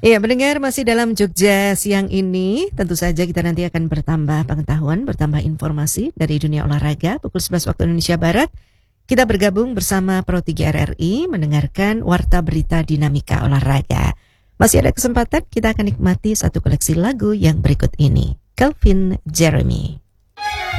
Iya, mendengar masih dalam Jogja siang ini, tentu saja kita nanti akan bertambah pengetahuan, bertambah informasi dari dunia olahraga. Pukul 11 waktu Indonesia Barat, kita bergabung bersama Pro 3 RRI mendengarkan Warta Berita Dinamika Olahraga. Masih ada kesempatan, kita akan nikmati satu koleksi lagu yang berikut ini. Calvin Jeremy.